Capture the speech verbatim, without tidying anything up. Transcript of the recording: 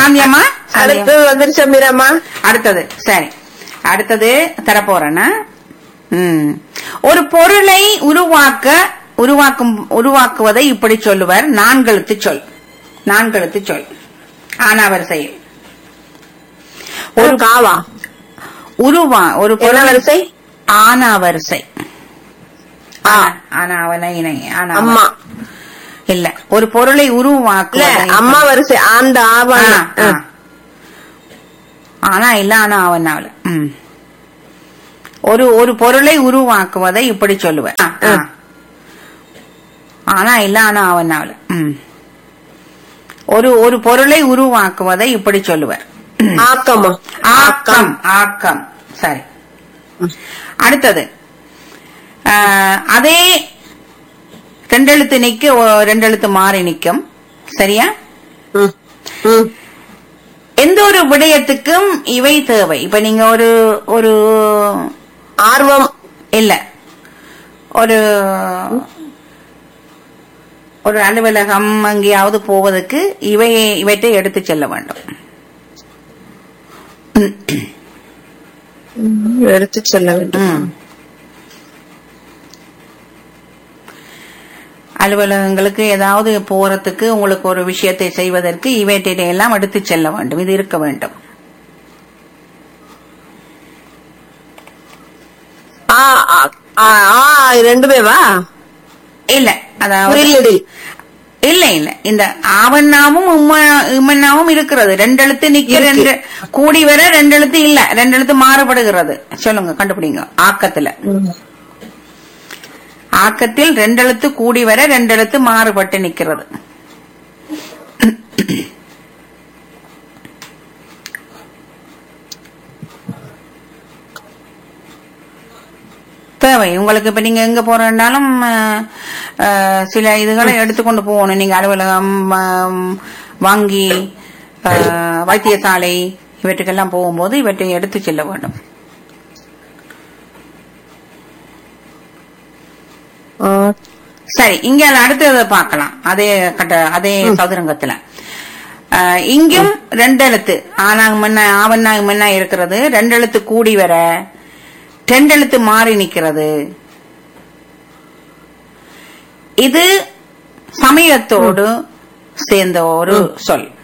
சாந்தியம்மா அடுத்து வந்துருச்சா மீராமா? அடுத்தது சரி, அடுத்தது தரப்போறேன்னா, ம் ஒரு பொருளை உருவாக்க உருவாக்கும் உருவாக்குவதை இப்படி சொல்லுவர். நான்கெழுத்து சொல். நான்கெழுத்து சொல். ஆனாவரிசையில் ஒரு காவா? உருவா ஒரு பொருள் வரிசை? ஆனாவரிசை. ஆனாவன இணை அம்மா இல்ல. ஒரு பொருளை உருவாக்க அம்மா வரிசை. அந்த ஆவண ஆனா இல்ல ஆனா அவனாவல. ஒரு ஒரு பொருளை உருவாக்குவதை இப்படி சொல்லுவேன். ஆனா இல்ல ஆனா அவனாவல. ஒரு ஒரு பொருளை உருவாக்குவதை இப்படி சொல்லுவார். ஆக்கமா? ஆக்கம். ஆக்கம் சரி. அடுத்தது அதே ரெண்டெழுத்து நிக்க ரெண்டெழுத்து மாறி நிக்கும். சரியா? எந்த ஒரு விடயத்துக்கும் இவை தேவை. இப்ப நீங்க ஒரு ஒரு ஆர்வம் இல்ல, ஒரு ஒரு அலுவலகம் எங்கேயாவது போவதற்கு இவை இவற்றை எடுத்து செல்ல வேண்டும். எடுத்து செல்ல வேண்டும். அலுவலகங்களுக்கு ஏதாவது போறதுக்கு உங்களுக்கு ஒரு விஷயத்தை செய்வதற்கு இவற்றை எல்லாம் எடுத்து செல்ல வேண்டும். இது இருக்க வேண்டும். ரெண்டுமேவா? இல்ல, அதாவது இல்ல இல்ல இந்த ஆவண்ணாவும் உம்மண்ணாவும் இருக்கிறது. ரெண்டு எழுத்து நிக்க ரெண்டு கூடி வர ரெண்டு எழுத்து இல்ல, ரெண்டு எழுத்து மாறுபடுகிறது. சொல்லுங்க, கண்டுபிடிங்க. ஆக்கத்துல ஆக்கத்தில் ரெண்டு எழுத்து கூடி வர ரெண்டு எழுத்து மாறுபட்டு நிக்கிறது. தேவை உங்களுக்கு. இப்ப நீங்க எங்க போறனாலும் சில இதுகளை எடுத்துக்கொண்டு போகணும். நீங்க அலுவலகம், வங்கி, வைத்தியசாலை இவற்றுக்கெல்லாம் போகும்போது இவற்றை எடுத்து செல்ல வேண்டும். சரி, இங்க அடுத்ததை பார்க்கலாம். அதே கட்ட அதே சதுரங்கத்துல இங்கும் ரெண்டு எழுத்து ஆனாங்க மண்ணா ஆவண்ணாங்க மண்ணா இருக்கிறது. ரெண்டு எழுத்து கூடி வர ரெண்டு எழுத்து மாறி நிக்கிறது. இது சமயத்தோடு சேர்ந்த ஒரு சொல்.